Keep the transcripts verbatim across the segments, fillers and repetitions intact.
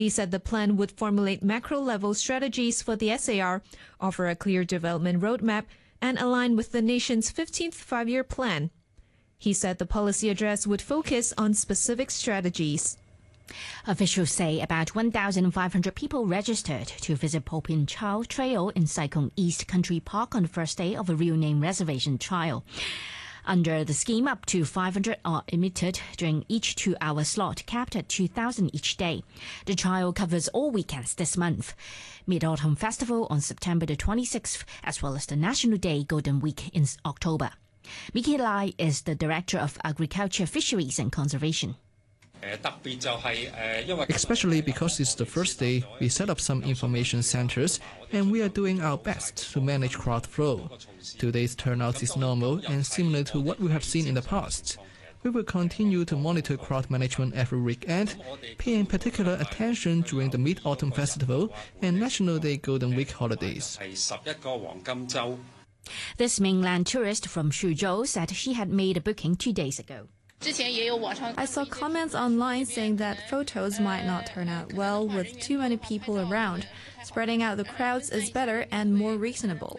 He said the plan would formulate macro-level strategies for the S A R, offer a clear development roadmap, and align with the nation's fifteenth five-year plan. He said the policy address would focus on specific strategies. Officials say about one thousand five hundred people registered to visit Po Pin Chau Trail in Sai Kung East Country Park on the first day of a real name reservation trial. Under the scheme, up to five hundred are admitted during each two-hour slot, capped at two thousand each day. The trial covers all weekends this month. Mid-Autumn Festival on September the twenty-sixth, as well as the National Day Golden Week in October. Mickey Lai is the Director of Agriculture, Fisheries and Conservation. Especially because it's the first day, we set up some information centers and we are doing our best to manage crowd flow. Today's turnout is normal and similar to what we have seen in the past. We will continue to monitor crowd management every weekend, paying particular attention during the Mid-Autumn Festival and National Day Golden Week holidays. This mainland tourist from Suzhou said she had made a booking two days ago. I saw comments online saying that photos might not turn out well with too many people around. Spreading out the crowds is better and more reasonable.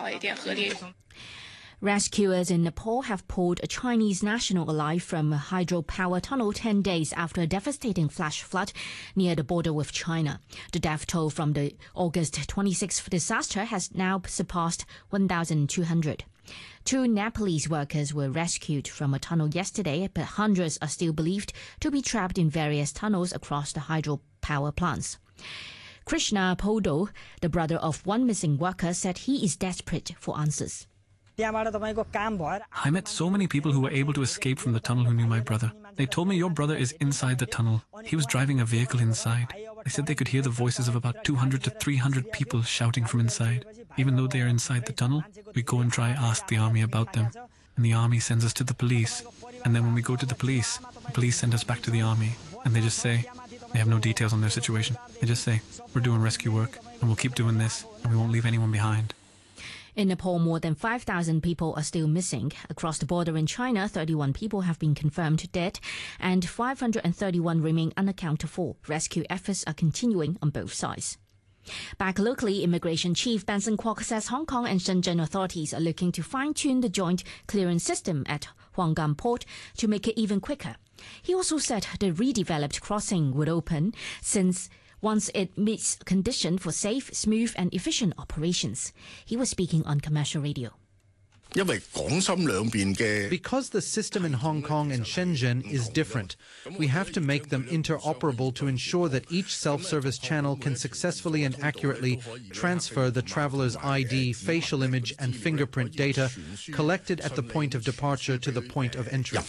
Rescuers in Nepal have pulled a Chinese national alive from a hydropower tunnel ten days after a devastating flash flood near the border with China. The death toll from the August twenty-sixth disaster has now surpassed one thousand two hundred. Two Nepalese workers were rescued from a tunnel yesterday, but hundreds are still believed to be trapped in various tunnels across the hydropower plants. Krishna Podo, the brother of one missing worker, said he is desperate for answers. I met so many people who were able to escape from the tunnel who knew my brother. They told me your brother is inside the tunnel. He was driving a vehicle inside. They said they could hear the voices of about two hundred to three hundred people shouting from inside. Even though they are inside the tunnel, we go and try ask the army about them. And the army sends us to the police. And then when we go to the police, the police send us back to the army. And they just say, they have no details on their situation. They just say, we're doing rescue work and we'll keep doing this and we won't leave anyone behind. In Nepal, more than five thousand people are still missing. Across the border in China, thirty-one people have been confirmed dead and five hundred thirty-one remain unaccounted for. Rescue efforts are continuing on both sides. Back locally, Immigration Chief Benson Kwok says Hong Kong and Shenzhen authorities are looking to fine-tune the joint clearance system at Huanggang Port to make it even quicker. He also said the redeveloped crossing would open since once it meets conditions for safe, smooth and efficient operations. He was speaking on commercial radio. Because the system in Hong Kong and Shenzhen is different, we have to make them interoperable to ensure that each self-service channel can successfully and accurately transfer the traveler's I D, facial image and fingerprint data collected at the point of departure to the point of entry.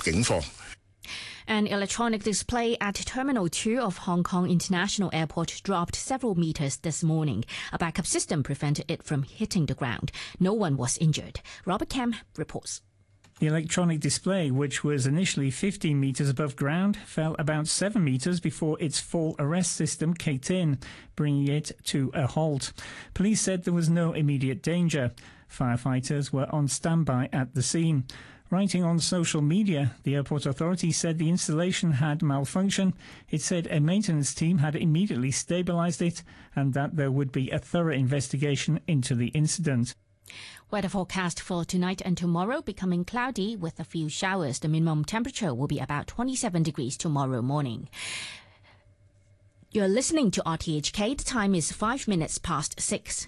An electronic display at Terminal two of Hong Kong International Airport dropped several meters this morning. A backup system prevented it from hitting the ground. No one was injured. Robert Kem reports. The electronic display, which was initially fifteen metres above ground, fell about seven metres before its fall arrest system kicked in, bringing it to a halt. Police said there was no immediate danger. Firefighters were on standby at the scene. Writing on social media, the airport authority said the installation had malfunctioned. It said a maintenance team had immediately stabilised it and that there would be a thorough investigation into the incident. Weather forecast for tonight and tomorrow becoming cloudy with a few showers. The minimum temperature will be about twenty-seven degrees tomorrow morning. You're listening to R T H K. The time is five minutes past six.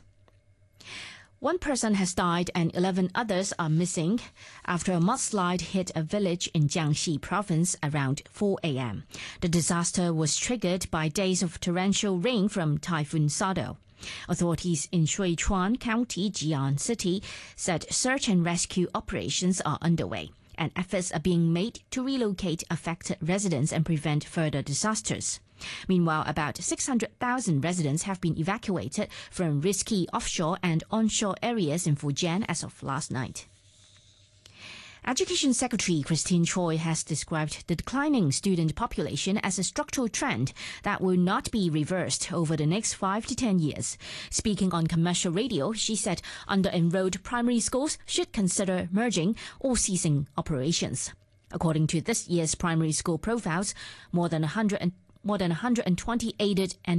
One person has died and eleven others are missing after a mudslide hit a village in Jiangxi province around four a m The disaster was triggered by days of torrential rain from Typhoon Sado. Authorities in Shuichuan County, Jian City, said search and rescue operations are underway and efforts are being made to relocate affected residents and prevent further disasters. Meanwhile, about six hundred thousand residents have been evacuated from risky offshore and onshore areas in Fujian as of last night. Education Secretary Christine Choi has described the declining student population as a structural trend that will not be reversed over the next five to ten years. Speaking on commercial radio, she said under-enrolled primary schools should consider merging or ceasing operations. According to this year's primary school profiles, more than one hundred More than one hundred twenty aided and